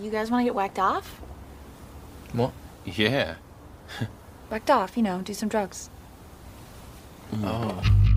You guys want to get whacked off? What? Yeah. Whacked off, you know, do some drugs. Oh.